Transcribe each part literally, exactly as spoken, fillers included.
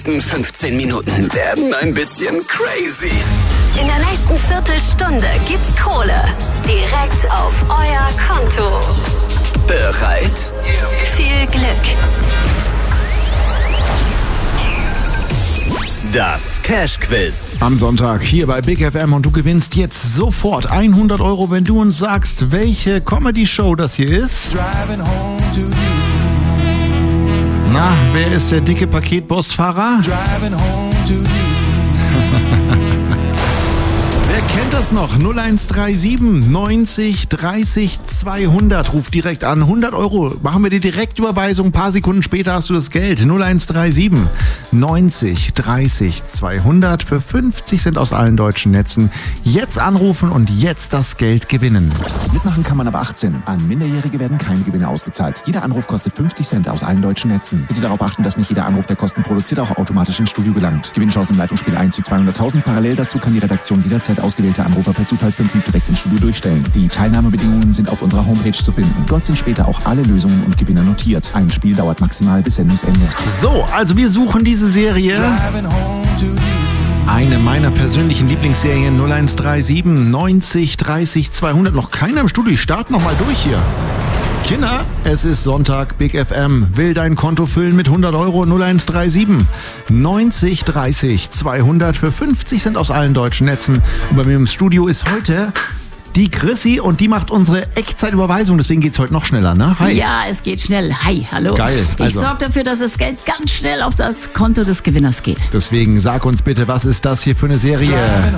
Die nächsten fünfzehn Minuten werden ein bisschen crazy. In der nächsten Viertelstunde gibt's Kohle. Direkt auf euer Konto. Bereit? Viel Glück. Das Cash-Quiz. Am Sonntag hier bei Big F M und du gewinnst jetzt sofort hundert Euro, wenn du uns sagst, welche Comedy-Show das hier ist. Na, wer ist der dicke Paketbusfahrer? Wer kennt das noch? null eins drei sieben neunzig dreißig zweihundert. Ruf direkt an. hundert Euro. Machen wir die Direktüberweisung. Ein paar Sekunden später hast du das Geld. null eins drei sieben neunzig dreißig zweihundert für fünfzig Cent aus allen deutschen Netzen. Jetzt anrufen und jetzt das Geld gewinnen. Mitmachen kann man ab achtzehn. An Minderjährige werden keine Gewinne ausgezahlt. Jeder Anruf kostet fünfzig Cent aus allen deutschen Netzen. Bitte darauf achten, dass nicht jeder Anruf, der Kosten produziert, auch automatisch ins Studio gelangt. Gewinnchance im Leitungsspiel eins zu zweihunderttausend. Parallel dazu kann die Redaktion jederzeit ausgewählte Anrufer per Zufallsprinzip direkt ins Studio durchstellen. Die Teilnahmebedingungen sind auf unserer Homepage zu finden. Dort sind später auch alle Lösungen und Gewinner notiert. Ein Spiel dauert maximal bis Sendungsende. So, also wir suchen diese Serie. Eine meiner persönlichen Lieblingsserien, null eins drei sieben neunzig dreißig zweihundert. Noch keiner im Studio. Ich starte nochmal durch hier. Kinder, es ist Sonntag, Big F M will dein Konto füllen mit hundert Euro. Null eins drei sieben neunzig dreißig zweihundert für fünfzig Cent aus allen deutschen Netzen. Und bei mir im Studio ist heute die Chrissy und die macht unsere Echtzeitüberweisung. Deswegen geht's heute noch schneller, ne? Hi. Ja, es geht schnell. Hi, hallo. Geil. Also, ich sorge dafür, dass das Geld ganz schnell auf das Konto des Gewinners geht. Deswegen sag uns bitte, was ist das hier für eine Serie?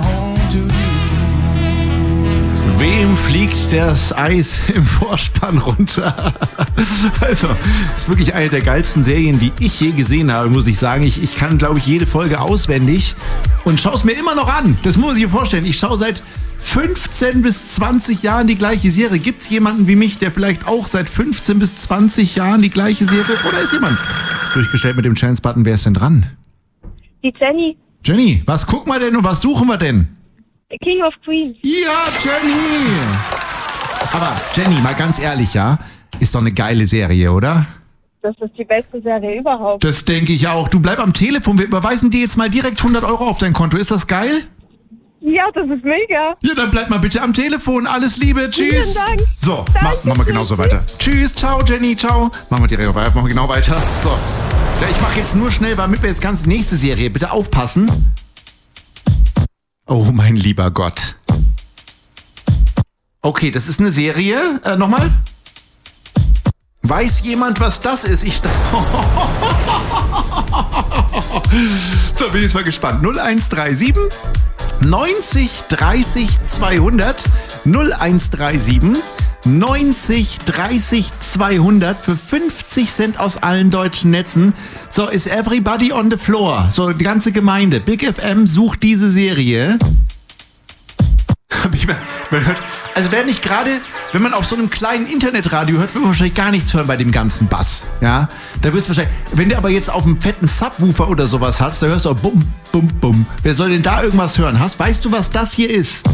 Wem fliegt das Eis im Vorspann runter? Also, das ist wirklich eine der geilsten Serien, die ich je gesehen habe, muss ich sagen. Ich, ich kann, glaube ich, jede Folge auswendig und schaue es mir immer noch an. Das muss ich mir vorstellen. Ich schaue seit fünfzehn bis zwanzig Jahren die gleiche Serie. Gibt es jemanden wie mich, der vielleicht auch seit fünfzehn bis zwanzig Jahren die gleiche Serie? Oder ist jemand durchgestellt mit dem Chance-Button? Wer ist denn dran? Die Jenny. Jenny, was gucken wir denn und was suchen wir denn? King of Queens. Ja, Jenny! Aber Jenny, mal ganz ehrlich, ja, ist doch eine geile Serie, oder? Das ist die beste Serie überhaupt. Das denke ich auch. Du bleib am Telefon, wir überweisen dir jetzt mal direkt hundert Euro auf dein Konto. Ist das geil? Ja, das ist mega. Ja, dann bleib mal bitte am Telefon. Alles Liebe, tschüss. Vielen Dank. So, Danke, mach, machen wir genauso weiter. Tschüss, ciao Jenny, ciao. Machen wir direkt weiter, machen wir genau weiter. So, ja, ich mache jetzt nur schnell, damit wir jetzt ganz die nächste Serie, bitte aufpassen. Oh, mein lieber Gott. Okay, das ist eine Serie. Äh, nochmal. Weiß jemand, was das ist? Ich... So, bin jetzt mal gespannt. null eins drei sieben neunzig dreißig zweihundert. null eins drei sieben neunzig dreißig zweihundert für fünfzig Cent aus allen deutschen Netzen. So, ist everybody on the floor. So, die ganze Gemeinde. Big F M sucht diese Serie. Also wer nicht gerade, wenn man auf so einem kleinen Internetradio hört, wird man wahrscheinlich gar nichts hören bei dem ganzen Bass. Ja, da wird's wahrscheinlich. Wenn du aber jetzt auf einem fetten Subwoofer oder sowas hast, da hörst du auch bum, bum, bum. Wer soll denn da irgendwas hören? Hast, weißt du, was das hier ist?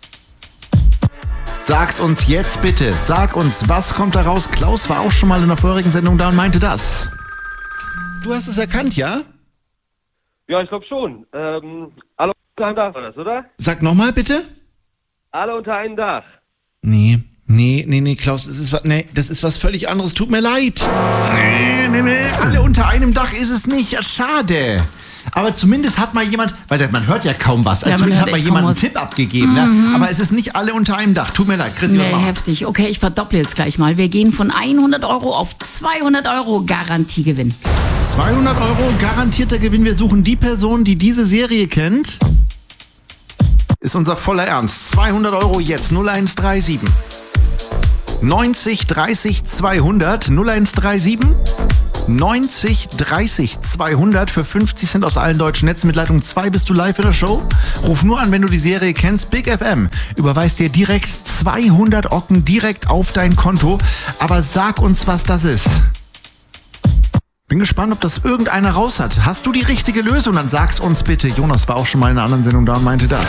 Sag's uns jetzt bitte. Sag uns, was kommt da raus? Klaus war auch schon mal in der vorherigen Sendung da und meinte das. Du hast es erkannt, ja? Ja, ich glaube schon. Ähm, alle unter einem Dach war das, oder? Sag nochmal bitte. Alle unter einem Dach. Nee, nee, nee, nee, Klaus, das ist was, nee, das ist was völlig anderes. Tut mir leid. Nee, nee, nee. Alle unter einem Dach ist es nicht. Ja, schade. Aber zumindest hat mal jemand, weil man hört ja kaum was, also ja, zumindest hat mal jemand einen was. Tipp abgegeben. Mhm. Ne? Aber es ist nicht alle unter einem Dach. Tut mir leid, Chrissy, was Nee, machen? heftig. Okay, ich verdopple jetzt gleich mal. Wir gehen von hundert Euro auf zweihundert Euro Garantiegewinn. zweihundert Euro garantierter Gewinn. Wir suchen die Person, die diese Serie kennt. Ist unser voller Ernst. zweihundert Euro jetzt. null eins drei sieben neunzig dreißig zweihundert. null eins drei sieben neunzig dreißig zweihundert für fünfzig Cent aus allen deutschen Netzen. Mit Leitung zwei bist du live in der Show. Ruf nur an, wenn du die Serie kennst. Big F M überweist dir direkt zweihundert Ocken direkt auf dein Konto. Aber sag uns, was das ist. Bin gespannt, ob das irgendeiner raus hat. Hast du die richtige Lösung? Dann sag's uns bitte. Jonas war auch schon mal in einer anderen Sendung da und meinte das.